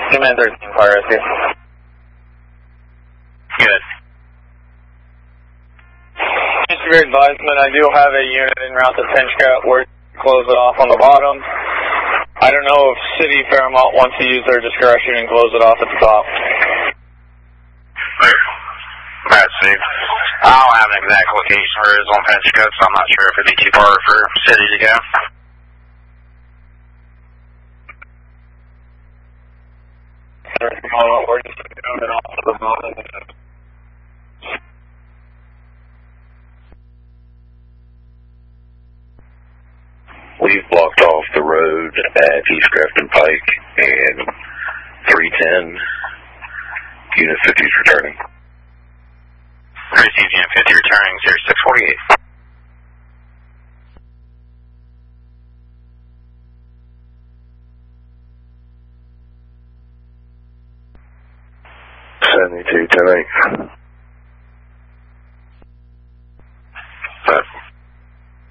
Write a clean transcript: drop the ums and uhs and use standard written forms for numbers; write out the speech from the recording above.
Command 13, fire rescue. Good. Just for your advisement, I do have a unit en route to Pinchcut where close it off on the bottom. I don't know if City Fairmont wants to use their discretion and close it off at the top. Alright, Steve. I don't have an exact location where it is on Pinchcut, so I'm not sure if it'd be too far for City to go. We're just moving off to the bottom. We've blocked off the road at East Grafton Pike and 310. Unit 50 is returning. Received Unit 50 returning 0648. $72, 10-8.